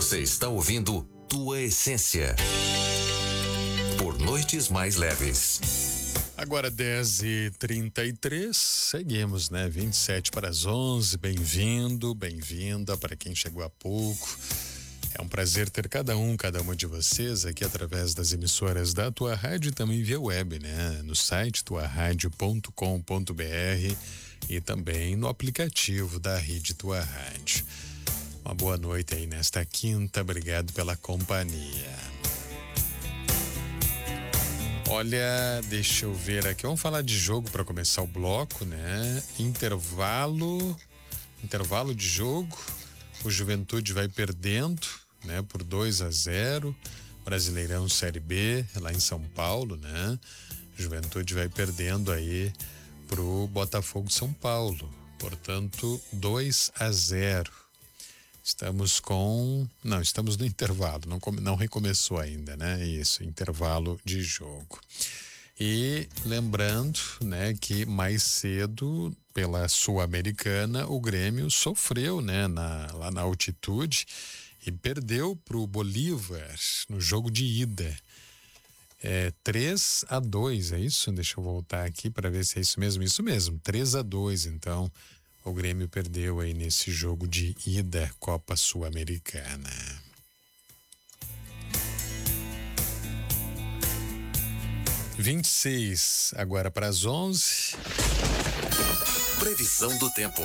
Você está ouvindo Tua Essência. Por Noites Mais Leves. Agora 10h33, seguimos, né? 27 para as 11. Bem-vindo, bem-vinda para quem chegou há pouco. É um prazer ter cada uma de vocês aqui através das emissoras da Tua Rádio e também via web, né? No site tuaradio.com.br e também no aplicativo da Rede Tua Rádio. Uma boa noite aí nesta quinta, obrigado pela companhia. Olha, deixa eu ver aqui, vamos falar de jogo para começar o bloco, né? Intervalo de jogo, o Juventude vai perdendo, né? Por 2-0, Brasileirão Série B, lá em São Paulo, né? Juventude vai perdendo aí pro Botafogo de São Paulo, portanto 2-0. Estamos no intervalo, não recomeçou ainda, né? Isso, intervalo de jogo. E lembrando, né, que mais cedo, pela Sul-Americana, o Grêmio sofreu, né, lá na altitude e perdeu pro Bolívar no jogo de ida. 3-2, é isso? Deixa eu voltar aqui para ver se é isso mesmo. Isso mesmo, 3-2, então. O Grêmio perdeu aí nesse jogo de ida Copa Sul-Americana. (26) agora para as 11. Previsão do tempo.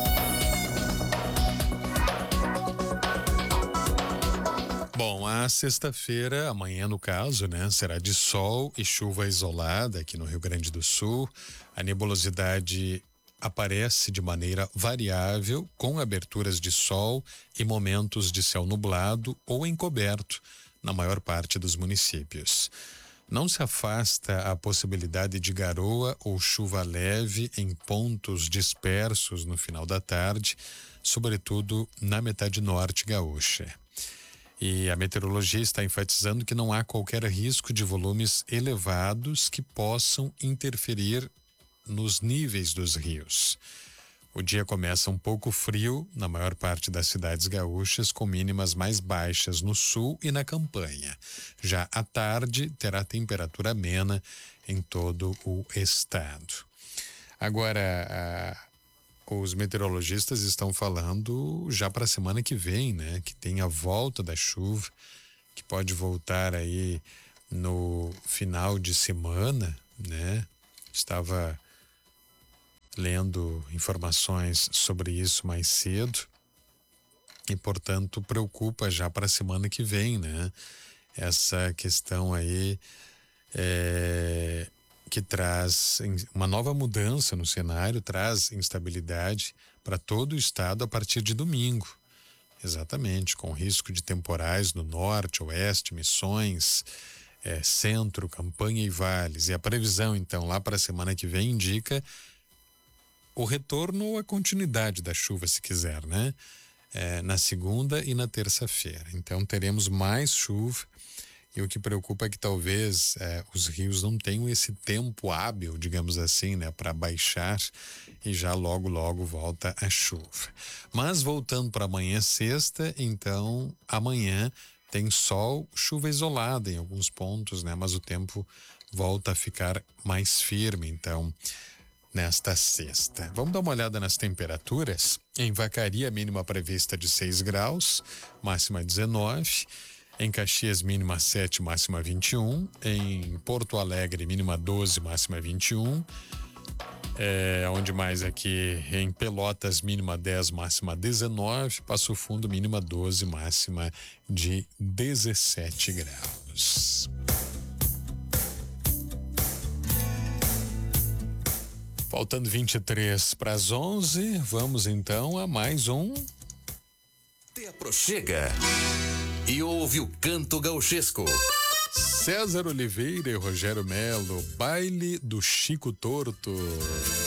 Bom, a sexta-feira, amanhã no caso, né, será de sol e chuva isolada aqui no Rio Grande do Sul. A nebulosidade aparece de maneira variável, com aberturas de sol e momentos de céu nublado ou encoberto na maior parte dos municípios. Não se afasta a possibilidade de garoa ou chuva leve em pontos dispersos no final da tarde, sobretudo na metade norte gaúcha. E a meteorologia está enfatizando que não há qualquer risco de volumes elevados que possam interferir nos níveis dos rios. O dia começa um pouco frio na maior parte das cidades gaúchas, com mínimas mais baixas no sul e na campanha. Já à tarde terá temperatura amena em todo o estado. Agora, os meteorologistas estão falando já para a semana que vem, né? Que tem a volta da chuva, que pode voltar aí no final de semana, né? Estava lendo informações sobre isso mais cedo e, portanto, preocupa já para a semana que vem, né? Essa questão aí que traz uma nova mudança no cenário, traz instabilidade para todo o estado a partir de domingo. Exatamente, com risco de temporais no norte, oeste, Missões, centro, Campanha e Vales. E a previsão, então, lá para a semana que vem indica o retorno ou a continuidade da chuva, se quiser, né? Na segunda e na terça-feira. Então teremos mais chuva e o que preocupa é que talvez os rios não tenham esse tempo hábil, digamos assim, né? Para baixar e já logo volta a chuva. Mas voltando para amanhã, sexta, então amanhã tem sol, chuva isolada em alguns pontos, né? Mas o tempo volta a ficar mais firme, então, nesta sexta. Vamos dar uma olhada nas temperaturas. Em Vacaria, mínima prevista de 6 graus, máxima 19. Em Caxias, mínima 7, máxima 21. Em Porto Alegre, mínima 12, máxima 21. Onde mais aqui? Em Pelotas, mínima 10, máxima 19. Passo Fundo, mínima 12, máxima de 17 graus. Faltando 23 para as 11, vamos então a mais um. Te aproxega e ouve o canto gauchesco. César Oliveira e Rogério Melo, Baile do Chico Torto.